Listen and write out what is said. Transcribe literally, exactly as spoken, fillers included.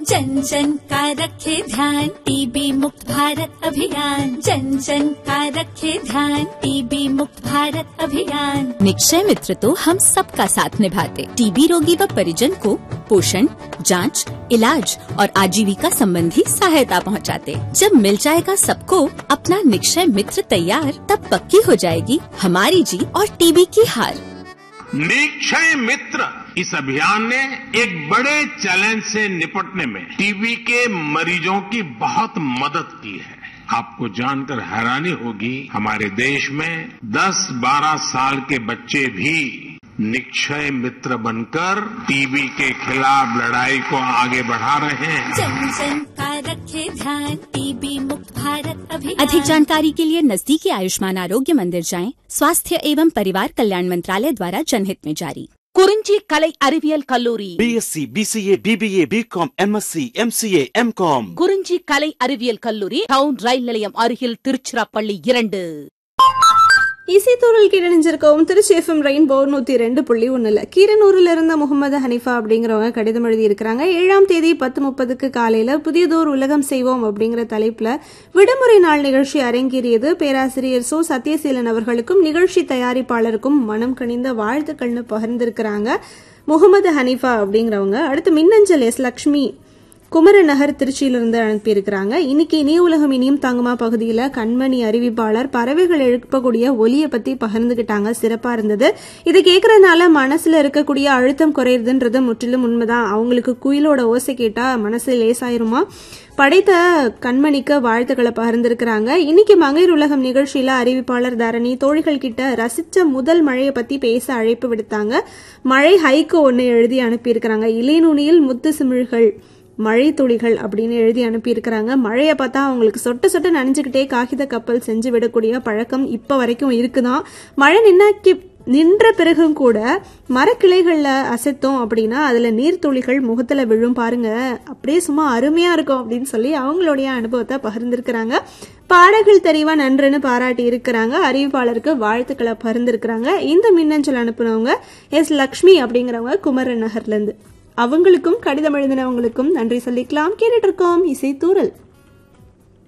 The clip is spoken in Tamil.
जन जन का रखे ध्यान, टीबी मुक्त भारत अभियान। जन जन का रखे ध्यान, टीबी मुक्त भारत अभियान। निक्षय मित्र तो हम सबका साथ निभाते। टीबी रोगी व परिजन को पोषण, जांच, इलाज और आजीविका संबंधी सहायता पहुंचाते। जब मिल जाएगा सबको अपना निक्षय मित्र तैयार, तब पक्की हो जाएगी हमारी जीत और टीबी की हार। निक्षय मित्र इस अभियान ने एक बड़े चैलेंज से निपटने में टीबी के मरीजों की बहुत मदद की है। आपको जानकर हैरानी होगी, हमारे देश में दस बारह साल के बच्चे भी निक्षय मित्र बनकर टीबी के खिलाफ लड़ाई को आगे बढ़ा रहे हैं। जन जन का रखे ध्यान, टीबी मुक्त भारत अभियान। अधिक जानकारी के लिए नजदीकी आयुष्मान आरोग्य मंदिर जाएं। स्वास्थ्य एवं परिवार कल्याण मंत्रालय द्वारा जनहित में जारी। குறிஞ்சி கலை அறிவியல் கல்லூரி BSc, PCA, BBA, BCom, MSc, MCA, M Com. குறிஞ்சி கலை அறிவியல் கல்லூரி, டவுன் ரயில் நிலையம் அருகில், திருச்சிராப்பள்ளி இரண்டு. இசைத்தூரல் கீழணிஞ்சிருக்கவும் திருச்சி எஃப்எம் ரெயின்போ நூத்தி ரெண்டு புள்ளி ஒண்ணுல கீரனூர்ல இருந்த முகமது ஹனிஃபா அப்படிங்கிறவங்க கடிதம் எழுதி இருக்கிறாங்க. ஏழாம் தேதி பத்து முப்பதுக்கு காலையில புதியதோர் உலகம் செய்வோம் அப்படிங்கிற தலைப்புல விடுமுறை நாள் நிகழ்ச்சி அரங்கேறியது. பேராசிரியர் சோ சத்யசீலன் அவர்களுக்கும் நிகழ்ச்சி தயாரிப்பாளருக்கும் மனம் கனிந்த வாழ்த்துக்கள்னு பகிர்ந்திருக்கிறாங்க முகமது ஹனிஃபா அப்படிங்கிறவங்க. அடுத்து மின்னஞ்சல் எஸ் லட்சுமி குமரநகர் திருச்சியிலிருந்து அனுப்பியிருக்கிறாங்க. இன்னைக்கு இனிய உலகம் இனியும் தங்குமா பகுதியில கண்மணி அறிவிப்பாளர் பறவைகள் எழுப்பக்கூடிய ஒலியை பத்தி பகிர்ந்துகிட்டாங்க. சிறப்பா இருந்தது. இதை கேட்கறதுனால மனசுல இருக்கக்கூடிய அழுத்தம் குறையுதுன்றது முற்றிலும் உண்மைதான். அவங்களுக்கு குயிலோட ஓசை கேட்டா மனசு லேசாயிருமா. படைத்த கண்மணிக்கு வாழ்த்துக்களை பகிர்ந்திருக்கிறாங்க. இன்னைக்கு மங்கையர் உலகம் நிகழ்ச்சியில அறிவிப்பாளர் தரணி தோழிகள் கிட்ட ரசிச்ச முதல் மழையை பத்தி பேச அழைப்பு விடுத்தாங்க. மழை ஹைக்கு ஒன்னு எழுதி அனுப்பியிருக்கிறாங்க. இலைநுனியில் முத்து சிமிழ்கள் மழை துளிகள் அப்படின்னு எழுதி அனுப்பியிருக்கிறாங்க. மழையை பார்த்தா அவங்களுக்கு சொட்ட சொட்ட நனைஞ்சுக்கிட்டே காகித கப்பல் செஞ்சு விடக்கூடிய பழக்கம் இப்ப வரைக்கும் இருக்குதான். மழை நின்னாக்கி நின்ற பிறகும் கூட மரக்கிளைகள்ல அசைத்தோம் அப்படின்னா அதுல நீர்த்துளிகள் முகத்துல விழும் பாருங்க, அப்படியே சும்மா அருமையா இருக்கும் அப்படின்னு சொல்லி அவங்களுடைய அனுபவத்தை பகிர்ந்திருக்கிறாங்க. பாடல்கள் தெரிவா நன்றுன்னு பாராட்டி இருக்கிறாங்க. அறிவிப்பாளருக்கு வாழ்த்துக்களை பகிர்ந்திருக்கிறாங்க. இந்த மின்னஞ்சல் அனுப்புனவங்க எஸ் லக்ஷ்மி அப்படிங்கிறவங்க குமரன் நகர்ல இருந்து. அவங்களுக்கும் கடிதம் எழுதினவங்களுக்கும் நன்றி சொல்லிக்கலாம். கேட்டுட்டு இருக்கோம் இசை தூரல்.